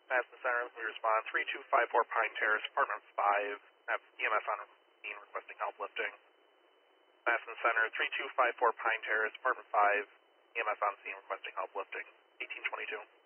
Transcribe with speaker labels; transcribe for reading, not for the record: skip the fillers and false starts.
Speaker 1: Madison Center, we respond 3254 Pine Terrace, Apartment 5. Have EMS on scene requesting help lifting. Madison Center, 3254 Pine Terrace, Apartment 5. EMS on scene requesting help lifting. 1822.